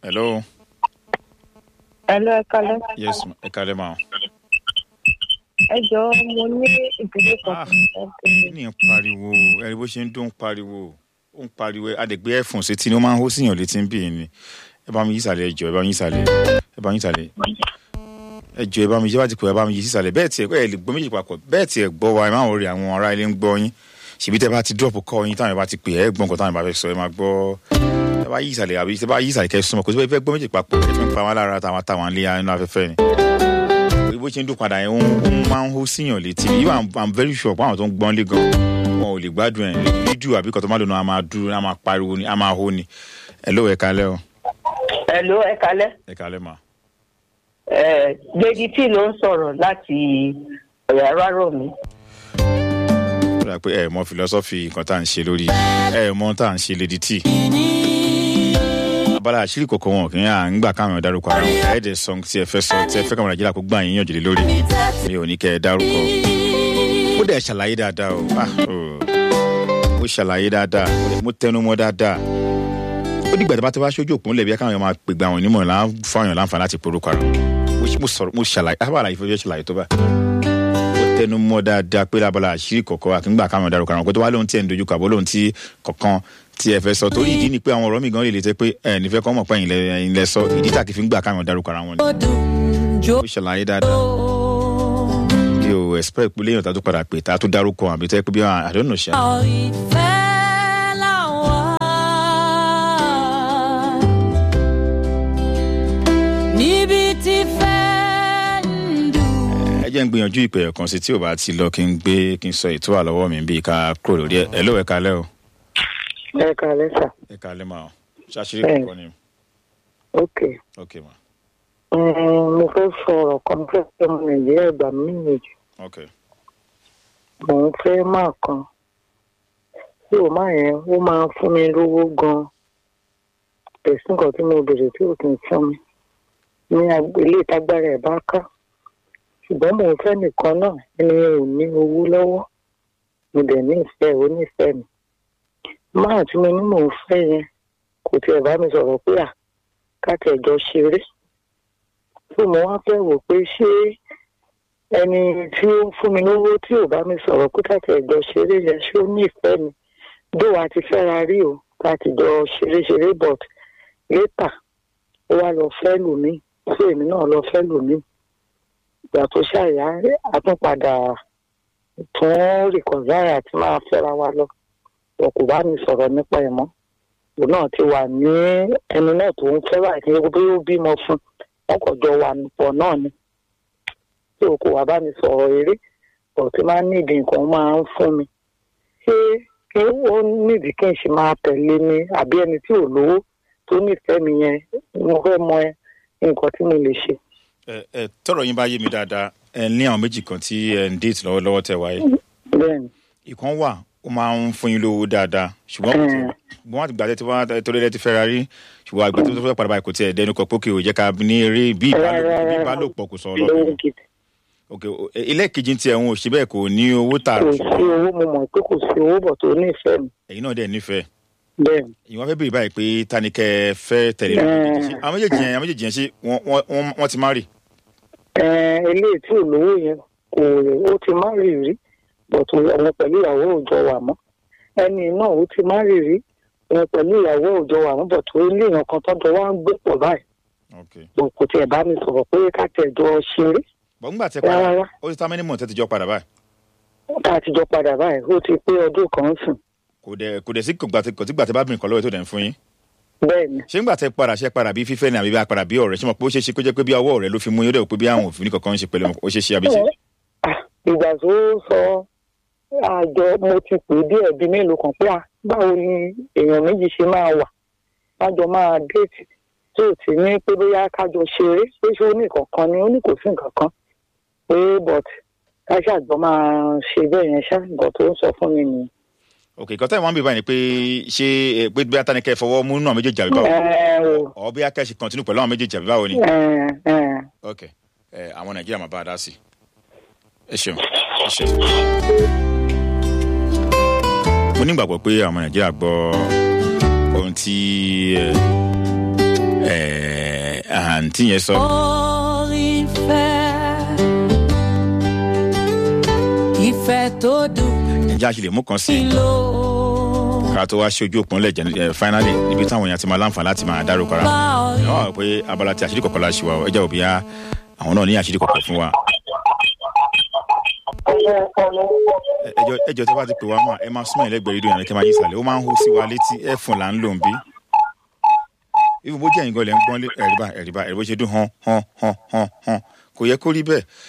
Hello. Hello, ẹ kálẹ́. Yes, ẹ kálẹ́ ma. Ẹ jọ̀ọ́ mo ní ìbéèrè kan. Ní pariwo, ẹ bó ṣe ń dún pariwo. Ó ń pariwo adẹ̀gbé ẹ̀fọn sétí ni ó máa ń hó síyàn létí ń bì ní. Ẹ bá mi yí sàlẹ̀ ẹ jọ̀ọ́, ẹ bá mi yí sàlẹ̀. Ẹ bá mi yí sàlẹ̀. Ẹ jọ̀ọ́ ẹ bá mi yí wájú kó ẹ bá mi yí sísàlẹ̀. Bẹ́ẹ̀ tí ẹ lè gbọ́ méjì papọ̀. Bẹ́ẹ̀ tí ẹ gbọ́ wa ẹ máa ń rí àwọn ará ilé ń gbọ́ yín. Ṣèbí tẹ́ bá ti drop call yín táwọn ẹ bá ti pè ẹ gbọ́ nǹkan táwọn ẹ bá fẹ́ sọ ẹ máa gbọ́. Ẹ bá yí sàlẹ̀ àbí tẹ́ bá yí sàlẹ̀ kẹ́ súnmọ́ kó tó fẹ́ gbọ́ méjì papọ̀ ẹ fi ń pa wá lára táwọn ilé inú afẹ́fẹ́ ni. Bó ṣe ń dún padà yẹn ó máa ń hó síyàn létí. I'm very sure pé àwọn tó ń gbọ́n lé gan wọn ò lè gbádùn ẹ̀ fídíò àbí kọ́tọ́ má lónà a máa dúró a máa pariwo ni a máa hó ni. Hello, ẹ kálẹ́ o. Hello, ẹ kálẹ́. Ẹ kálẹ́ ma. Lady T ló ń sọ̀rọ̀ láti Ọ̀yárárọ̀ mi. Ó dà pé ẹ mọ philosophy nǹkan tá à ń ṣe lórí ẹ mọ tá à ń ṣe Lady T. Abala àṣírí kòkó wọn kì í à ń gbà káwọn èèyàn dárúkọ ara wọn ẹ̀ẹ́dẹ̀ song tí ẹ fẹ́ sọ tí ẹ fẹ́ káwọn Nàìjíríà kó gbà yín yànjú lé lórí mi ò ní kẹ́ ẹ dárúkọ. Ó dẹ̀ ṣàlàyé dáadáa o ó ṣàlàyé dáadáa mo tẹnu mọ́ dáadáa. Ó dìgbà tí a bá ti wá sójú òpó ńlẹ̀ bí káwọn èèyàn máa pègbà àwọn onímọ̀ fáwọn èèyàn láǹfààní láti porúkọ ara mo ṣàlàyé àbàlàyé fẹ́ ṣàlàyé tó bá ó tẹnu mọ́ dáadáa pé lábala àṣírí kọ̀ọ̀kan àkíngbà káwọn èèyàn dárúkọ ara wọn pé tó wá lóhun tí ẹ̀ ń dojúkọ àbó lóhun tí kọ̀ọ̀kan tí ẹ fẹ́ sọ torí ìdí ni pé àwọn ọ̀rọ̀ mi gan lè tẹ́ pé ẹ nífẹ̀ẹ́ kọ́ mọ̀ pé ẹ̀yin lẹ sọ ìdí tàkì fi ń gbà káwọn dárúkọ ara wọn ni. ó ṣàlàyé dáadáa bí o expect pé léèyàn tá tó padà pé tá tó dárúkọ àbí tẹ́ pé bí I don't know ṣá. ẹ jẹ́ ń gbìyànjú ìpè ẹ̀kan sí tí ò bá ti lọ kí n sọ ètò àlọ́wọ́ mi bí ká kúrò lórí ẹ̀ ẹ̀ ló ẹ̀ kalẹ́ o. Ẹ kálẹ́ sà. Ẹ kálẹ́ ma o. Ṣàṣírí kọ̀ọ̀kan ni. Ok ma. Mo fẹ́ sọ̀rọ̀ kan fẹ́ ọmọ Nàìjíríà ìgbà méjì. Ok. Mo ń fẹ́ máa kan. Tí o máa yẹn, ó máa ń fún mi lówó gan-an. Tẹ̀sí nǹkan tí mo bèrè tí ò kì í fún mi. Ní ilé ìtagbára ẹ̀ bá ká. Ṣùgbọ́n mo fẹ́ nìkan náà, ẹni ò ní owó lọ́wọ́. Mo dẹ̀ ní ìfẹ́ ò ní ìfẹ́ mi. Máa tí mo ní mò ń fẹ́ yẹn kò tiẹ̀ bá mi sọ̀rọ̀ pé káàtì ẹ̀jọ́ ṣeré. Tí mo wá fẹ́ wò pé ṣé ẹni tí ó ń fún mi lówó tí ò bá mi sọ̀rọ̀ pé káàtì ẹ̀jọ́ ṣeré yẹn ṣé ó ní ìfẹ́ mi. Dó wa ti fẹ́ra rí o káàtì jọ ṣeré but later ó wá lọ fẹ́ lòmíì tí èmi náà lọ fẹ́ lòmíì. Ìgbà tó ṣàyà àtúnpadà tún reconcile àti máa fẹ́ra wa lọ. Kò bá mi sọ̀rọ̀ nípa ẹ̀ mọ́. Òun náà ti wà ní ẹni náà tó ń fẹ́ báyìí kí bí ó bímọ fún wọn kò jọ wà pọ̀ náà ni. Tí o kò wá bá mi sọ̀rọ̀ eré ọ̀ tí máa ń nídìí nǹkan máa ń fún mi. Ṣé kí ó nídìí kí n ṣe máa tẹ̀lé mi àbí ẹni tí ò lówó tó nífẹ̀ẹ́ mi yẹn mo fẹ́ mọ nǹkan tí mo lè ṣe. Tọ́rọ̀ yín bá yé mi dáadáa ẹ ní àwọn méjì kan tí ẹ ń déètì lọ́wọ́lọ́wọ́ tẹ wáyé. Bẹ́ẹ̀ni. Ìkan wà ó máa ń fún yín lówó dáadáa ṣùgbọ́n wọ́n ti gbà tẹ́tí wọ́n torí ẹ ti fẹ́ra rí ṣùgbọ́n àgbà tó fẹ́ padà báyìí kò tiẹ̀ dẹnu kọ pókè ò jẹ́ ká ní eré bí ìbálòpọ̀ kò sọ ọlọ́pàá. Ok ilé kejì tí ẹ̀hún ò ṣe bẹ́ẹ̀ kò ní owó tààrà. Kò sí owó mo mọ̀ pé kò sí owó bọ̀ tó nífẹ̀ẹ́ mi. Ẹ̀yin náà dẹ̀ nífẹ̀ẹ́. Bẹ́ẹ̀ni. Ìwọ́n fẹ́ bèrè báyìí pé ta ni kẹ́ fẹ́ tẹ̀lé lórí àwọn méjèèjì yẹn ṣé wọ́n ti má rì. Eléyìí tí ò lówó yẹn kò ó ti má rì rí bọ̀tù ọ̀nà pẹ̀lú ìyàwó òòjọ́ wà mọ́ ẹni náà ó ti má rì rí ọ̀nà pẹ̀lú ìyàwó òòjọ́ wà mọ́ bọ̀tù ilé èèyàn kan tọ́jọ́ wá ń gbé pọ̀ báyìí kò tiẹ̀ bá mi sọ̀rọ̀ pé ká tẹ̀ jọ ṣeré. Bọ̀ǹgbà tẹ padà ó ti tá mẹ́ni mọ̀ tẹ́ ti jọ padà báyìí. Tá a ti jọ padà báyìí ó ti pé ọdún kan sùn. Kò dẹ̀ sí kò tí gbà tẹ bá bìnrin kan lọ́wọ́ tó dẹ̀ ń fún yín. Bẹ́ẹ̀ni. Ṣé ń gbà tẹ padà ṣe padà bí fífẹ́ ni àbí bá padà bí ọ̀rẹ́ ṣé mo pé ó ṣeé ṣe kó jẹ́ pé bí ọwọ́ rẹ̀ ló fi mú yín ó dẹ̀ pé bí àwọn òfin kankan ń ṣe pẹ̀lú ó ṣeé ṣe àbí ṣe. Ìgbà tó sọ àjọ mo ti pè díẹ̀ bí mélòó kan pé báwo ni èèyàn méjì ṣe máa wà lájọ máa déètì tí ò ti ní pé bóyá kájọ ṣeré pé ṣé ó ní kankan ni ó ní kò sí nǹkan kan pé but ká ṣàgbọ́ máa ṣe bẹ́ẹ̀ yẹn ṣá nǹkan tó ń sọ fún mi nìyẹn. Ok ìkan táwọn máa ń bè báyìí ni pé ṣé pé bí atanikẹ́ fọwọ́ mú náà méjèèjì àbí báwo ọ̀ bí akẹ́ṣe kọ́ntínú pẹ̀lú àwọn méjèèjì àbí báwo ni. Ok àwọn Nàìjíríà máa bá a dá sí ẹ ṣeun. Mo nígbàgbọ́ pé àwọn Nàìjíríà gbọ́ ohun tí àǹtí yẹn sọ. ìfẹ́ tó dùn. ẹjẹ́ àṣìlè mú kan sí i ká tó wá ṣe ojú òpin lẹ̀ finally ibi táwọn èèyàn ti máa láǹfààní láti máa dárúkọ ara wọn. ìyá wa pé abala ti àṣírí kọ̀ọ̀kan la ṣe wa ẹjẹ́ òbí yá àwọn náà ní àṣírí kọ̀ọ̀kan fún wa. ẹjọ́ tí a bá ti pè wá mà ẹ máa súnmọ́ ẹlẹ́gbẹ̀ẹ́ rédíò yàrá kí ẹ máa yí ìsàlẹ̀ ó máa ń hó sí wa létí ẹ̀fọn là ń lò ń bí. ibi bó jẹ́ ìgò lẹ̀ ń gbọ́n ẹ̀rìbá bó ṣe dún hàn kò yẹ kó rí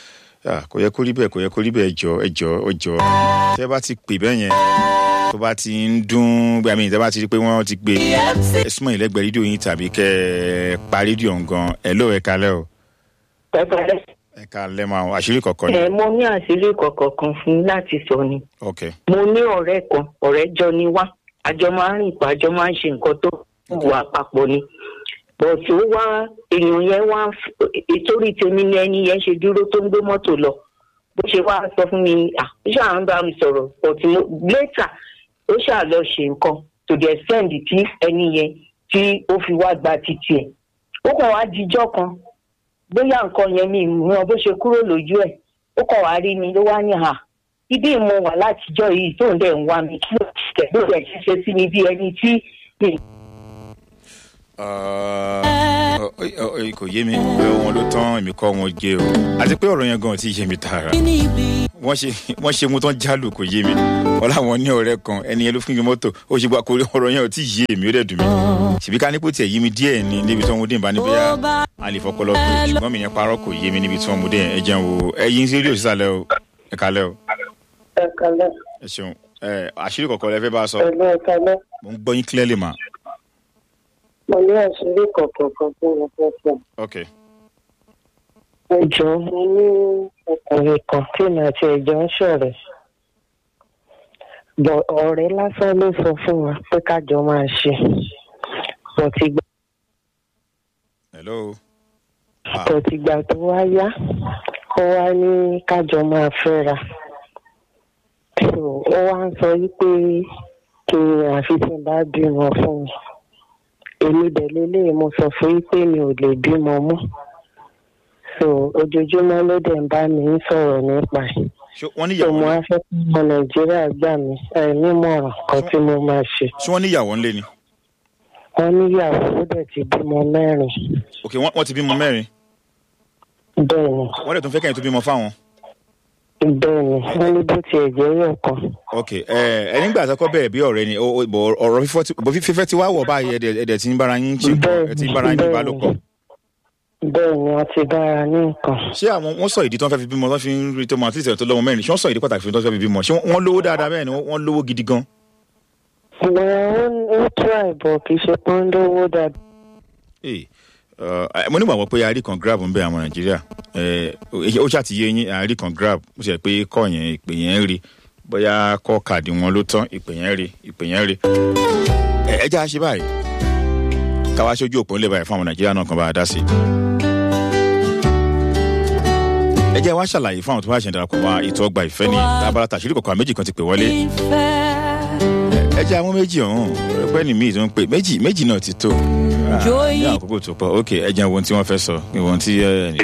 bẹ́ẹ̀ ẹjọ́ tẹ́ bá ti pè bẹ́ẹ̀ yẹn tó bá ti ń dún bí àmì tẹ́ bá ti rí pé wọ́n ti gbé ẹ súnmọ́ ẹlẹ́gbẹ̀ẹ́ rédíò yín tàbí kẹ́ ẹ pa rédíò gan ẹ lóò ẹ kalẹ́ o. ẹ kalẹ́ máa wọ àṣírí kọ̀ọ̀kan ni. mo ní àṣírí kọ̀ọ̀kan fún láti sọ ni. ok. mo ní ọ̀rẹ́ kan ọ̀rẹ́ jọ ni wá àjọ máa ń rìn pa àjọ máa ń ṣe nǹkan tó wà papọ̀ ni. bọ̀tù wá èèyàn yẹn wá ìtorí tèmi ni ẹni yẹn ṣe dúró tó ń gbé mọ́tò lọ bó ṣe wá sọ fún mi ó ṣáà ń bá mi sọ̀rọ̀ bọ̀tù later ó ṣáà lọ ṣe nǹkan to the extent tí ẹni yẹn tí ó fi wá gba títì ẹ̀ ó kàn wá dijọ́ kan bóyá nǹkan yẹn mi ìmọ̀ bó ṣe kúrò lójú ẹ̀ ó kàn wá rí mi ló wá ní ibi ìmọ̀ wà látijọ́ yìí tó ń dẹ̀ ń wá mi kí ló ti tẹ̀ ló rẹ̀ ṣiṣẹ́ sí mi bí ẹni tí mi. kò yé mi pé wọn ló tán èmi kọ́ wọn gé o àti pé ọ̀rọ̀ yẹn gan ti yé mi tààrà wọ́n ṣe mú tán jálù kò yé mi ọláwọn ní ọ̀rẹ́ kan ẹni yẹn ló fún mi mọ́tò ó ṣe gba kórè ọ̀rọ̀ yẹn ò tí yé mi ó dẹ̀ dùn mí ṣèbí ká nípò tiẹ̀ yé mi díẹ̀ ní níbi tí wọ́n mú dé nípa níbi yá a lè fọpọlọ pé ṣùgbọ́n mi yẹn parọ́ kò yé mi níbi tí wọ́n mú dé ẹ jẹun o ẹyin sí rí òṣìṣàlẹ̀ o ẹ kalẹ́ o. ẹ kalẹ́. ẹ ṣeun àṣírí kọ̀ọ̀kan lẹ fẹ́ bá a sọ. ẹ kalẹ́. mo ń gbọ́ yín clearly ma. mo ní àṣírí kọ̀ọ̀kan fún mi fẹ́ sọ. ok. ẹjọ́ mo ní ọkùnrin kan tí mi àti ẹ̀jọ̀ ń ṣọ̀rẹ́ bọ̀ ọ̀rẹ́ lásán ló sọ fún wa pé kájọ máa ṣe bọ̀ ti gbà. hello. bọ̀ ti gbà tó wá yá ó wá ní kájọ máa fẹ́ra ó wá ń sọ wípé kí àfi tí n bá bímọ fún mi èmi dẹ̀ lélẹ́yìn mo sọ fún wípé mi ò lè bímọ mọ́ ojoojúmọ́ ló dẹ̀ ń bá mi ń sọ̀rọ̀ nípa ẹ̀. mo á fẹ́ kí ọmọ nàìjíríà gbà mí nímọ̀ràn kan tí mo máa ṣe. ṣé wọ́n níyàwó ńlé ni. wọ́n níyàwó ó dẹ̀ ti bímọ 4. ok wọ́n ti bímọ 4. bẹ́ẹ̀ni. wọ́n dẹ̀ tún fẹ́ kẹ́yìn tó bímọ fáwọn. bẹ́ẹ̀ni wọ́n ní bó tiẹ̀ jẹ́ yọ̀ kan. ok ẹ nígbà tó kọ́ bẹ̀rẹ̀ bí ọ̀rẹ́ ni ọ̀rọ̀ fífẹ́ ti wá wọ̀ báyìí ẹ̀dẹ̀ tí ń bára yín ṣe ẹ̀ tí ń bára yín ìbálòpọ̀. bẹ́ẹ̀ni wọ́n ti bára ní nǹkan. ṣé àwọn wọ́n sọ ìdí tí wọ́n fẹ́ fi bímọ tó fi ń rí tó máa tìṣẹ̀ tó lọ́mọ 4 ṣé wọ́n sọ ìdí pàtàkì fún tó fẹ́ fi bímọ ṣé wọ́n lówó dáadáa bẹ́ẹ̀ ni wọ́n lówó gidi gan. ó try bọ̀ kì í ṣe pé ń lówó dáadáa. mo nígbàgbọ́ pé àárí kan grab ń bẹ àwọn nàìjíríà ó ṣàtìyé yín àárí kan grab ó ṣe pé kọ́ yẹn ìpè yẹn rí bóyá kọ́ káàdì wọn ló tán ìpè yẹn rí ẹ já ṣe báyìí káwá ṣojú òpó ńlẹ̀ báyìí fún àwọn nàìjíríà náà kan bá a dá sí. ẹ jẹ́ wá ṣàlàyé fún àwọn tó bá ṣe ń darapọ̀ mọ́ ètò ọgbà ìfẹ́ ní lábára tàṣírí kọ̀ọ̀kan méjì kan ti pè wọlé ẹ jẹ́ àwọn méjì ọ̀hún pẹ́ ní míì tó ń pè méjì náà ti tó ní àkókò tó pọ̀ ok ẹ jẹ́ ohun tí wọ́n fẹ́ sọ ohun tí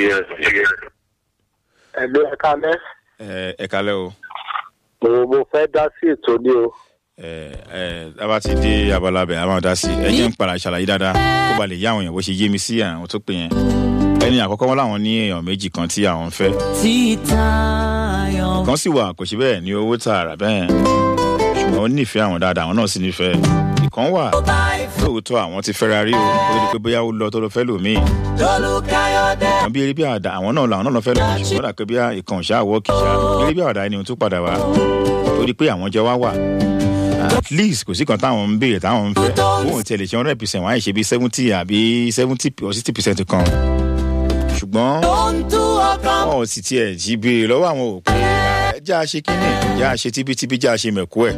ẹ̀lú ẹ̀kalẹ́. ẹ̀kalẹ́ o. mo fẹ́ dá sí ètò ní o. dábàá ti dé abala bẹ̀ àwọn dá sí ẹ jẹ́ ń para ṣàlàyé dáadáa kó ba lè yá àwọn èèyàn bó ṣe yé mi sí àwọn tó pè yẹn ẹni àkọ́kọ́ wọn láwọn ní èèyàn méjì kan tí àwọn ń fẹ́ kan sì wà kò sí bẹ́ẹ̀ ní owó tààrà bẹ́ẹ̀ ṣùgbọ́n ó nífẹ̀ẹ́ àwọn dáadáa àwọn náà sì nífẹ̀ẹ́ ìkan wà lóòótọ́ àwọn ti fẹ́ra rí o ó lè pé bóyá ó lọ tó lọ fẹ́ lòmíì ìkan bí eré bí àdá àwọn náà làwọn náà lọ fẹ́ lòmíì ṣùgbọ́n dàpẹ́ bí ìkan ṣáà wọ́ kìṣà eré bí àdá ẹni tó padà wá torí pé àwọn jẹ wá wà at least kò sí kan táwọn ń béèrè táwọn ń fẹ́ òun tiẹ̀ lè ṣe 100% wọ́n á ṣe bí 70 àbí 70 or 60% kan ṣùgbọ́n wọn ò sì tiẹ̀ jí béèrè lọ́wọ́ àwọn òpin já a ṣe kíní já a ṣe tíbítíbí já a ṣe mẹ̀kú ẹ̀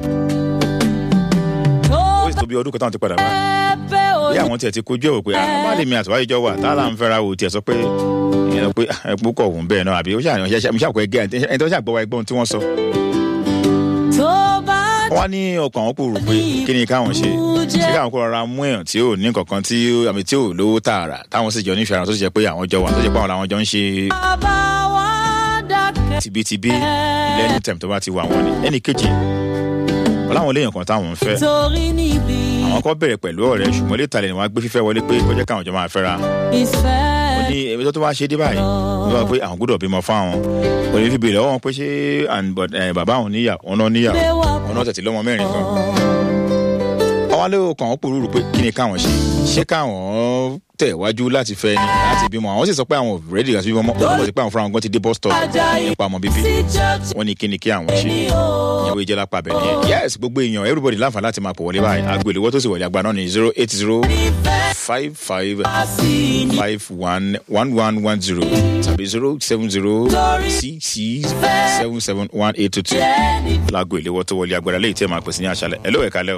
ó sì tó bí ọdún kan táwọn ti padà wá bí àwọn tiẹ̀ ti kojú ẹ̀ wò pé má lè mi àtúwáyé jọ wà tálà ń fẹ́ra wò tiẹ̀ sọ pé ìyẹn pé ẹ̀pọ̀ kọ̀ wù ń bẹ́ẹ̀ náà àbí ó ṣàkóso ẹgbẹ́ ẹni tó ṣàgbọ́ wa ẹgbọ́n tí wọ́n sọ. wọ́n ní ọkàn àwọn kò rò pé kí ni káwọn ṣe ṣé káwọn kò rọra mú èèyàn tí ò ní kankan tí àmì tí ò lówó tààrà táwọn sì jọ nífẹ̀ẹ́ ara tó sì jẹ́ pé àwọn jọ wà tó jẹ́ pé àwọn làwọn jọ ń ṣe tibítibí lẹ́nu tẹ̀m tó bá ti wà wọ́n ni ẹnì kejì wọ́n láwọn léèyàn kan táwọn ń fẹ́ àwọn kan bẹ̀rẹ̀ pẹ̀lú ọ̀rẹ́ ṣùgbọ́n lè talẹ̀ ni wọ́n á gbé fífẹ́ wọlé pé kọjá káwọn jọ máa fẹ́ra ó ní ẹbí tó wá ṣe dé báyìí ló wá pé àwọn gbọ́dọ̀ bímọ fáwọn kò ní fi bèrè lọ́wọ́ wọn pé ṣé bàbá àwọn níyà wọn náà níyà wọn náà tẹ̀tí lọ́mọ mẹ́rin kan àwọn alẹ́ kan àwọn pòrúurú pé kí ni káwọn ṣe káwọn tẹ̀ wájú láti fẹ́ ni láti bímọ àwọn sì sọ pé àwọn rẹ́dì láti bímọ wọ́n sì pé àwọn fúnra wọn gan ti dé bus stop nípa ọmọ bíbí wọ́n ní kí ni kí àwọn ṣe ìyàwó ìjẹ́ lápá bẹ̀ ni yes gbogbo èèyàn everybody láǹfààní láti máa pọ̀ wọlé báyìí aago ìléwọ́ tó sì wọlé àgbà náà ní 08055111110 tàbí 07066771822 láago ìléwọ́ tó wọlé agbára léyìí tí ẹ máa pèsè ní àṣálẹ́ ẹ ló ẹ̀kálẹ́ o.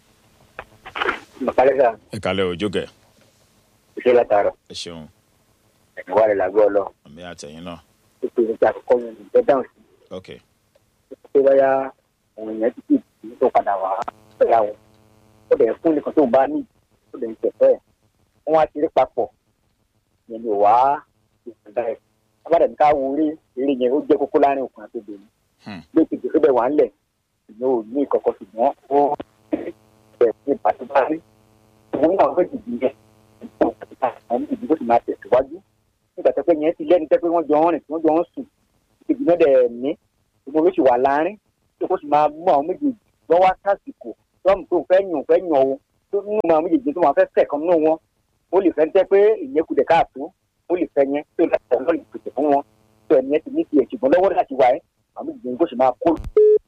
ẹ̀kálẹ́ o jókè. Iṣẹ́ látàárọ̀. ẹ ṣeun. Ẹ̀wá rẹ̀ làgbọ́ ọ lọ. àmì àtẹ̀yìn náà. Ètò ìgbà àkọ́kọ́ mi ìjọ dáhùn sí. ok. Ṣé báyà àwọn èèyàn ti kí ìdí tó padà wá pẹ̀lú àwọn. Ó dẹ̀ fún nìkan tó ń bá ní ó dẹ̀ ń tẹ̀fẹ́ ẹ̀. Wọ́n á ti rí papọ̀. Ìyẹn ni wá ìgbà ẹ̀. Abáda ní ká wo eré yẹn ó jẹ́ kókó láàrin òkun àti obìnrin. Bí ètò ìgbésẹ̀ bẹ̀ wà ń lẹ̀ ìyẹn ò ní ìkọ̀kọ̀ ṣùgbọ́n ó bẹ̀ sí ìbátúbárí. Òun náà fẹ́ dìbì yẹn. Àwọn ìdìbò sì máa tẹ̀síwájú nígbà tó pé yẹn ti lẹ́nu tẹ́ pé wọ́n jọ ń rìn tí wọ́n jọ ń sùn ìdìbò náà dẹ̀ ní gbogbo ló sì wà láàrin tó kó sì máa mú àwọn méjèèjì lọ́wọ́ sásìkò tọ́mù tó fẹ́ yàn o tó nínú àwọn méjèèjì tó máa fẹ́ fẹ́ kan nínú wọn ó lè fẹ́ tẹ́ pé ìyẹn kù dẹ̀ káàtó ó lè fẹ́ yẹn tó láti ọ̀nà lè pèsè fún wọn tó ẹni yẹn ti ní tiẹ̀ ṣùgbọ́n lọ́wọ́ láti wà ẹ́ àwọn méjèèjì kó sì máa kó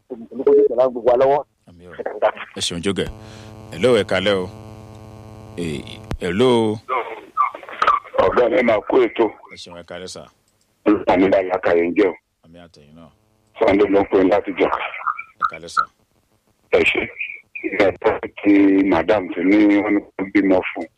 ẹ ṣeun jókè hello ẹ kálẹ́ o hello. ọ̀gá mi máa kó ètò. ẹ ṣeun ẹ kálẹ́ sà. àmì ìdàgbàkà yẹn jẹ́ o. àmì àtẹ̀yìn náà. Sunday ló ń pè láti jọ. ẹ kálẹ́ sà. ẹ ṣe ìgbà tó ti madam ti ní wọn ní kó bímọ fún